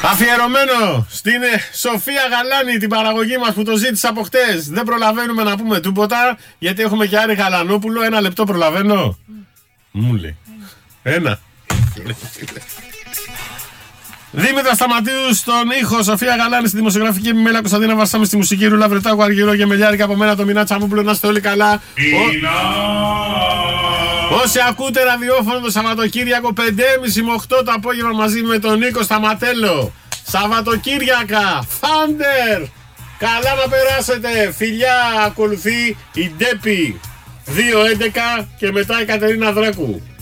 Αφιερωμένο στην Σοφία Γαλάνη, την παραγωγή μας που το ζήτησα από χτες. Δεν προλαβαίνουμε να πούμε τίποτα γιατί έχουμε και Άρη Γαλανόπουλο. 1 λεπτό προλαβαίνω. Μου λέει. 1. Δήμητρα Σταματίου στον ήχο, Σοφία Γαλάνη στη δημοσιογραφική επιμέλεια, Κωνσταντίνα Βασάμι στη μουσική, Ρούλα Βρετάκου, Αργυρό και Μελιάρικα από μένα, το Μινά Τσαμούπουλο. Να είστε όλοι καλά. Όσοι ακούτε ραδιόφωνο το Σαββατοκύριακο 5.30 με 8 το απόγευμα μαζί με τον Νίκο Σταματέλο. Σαββατοκύριακα, Φάντερ. Καλά να περάσετε. Φιλιά, ακολουθεί η Ντέπη 2.11 και μετά η Κατερίνα Δράκου.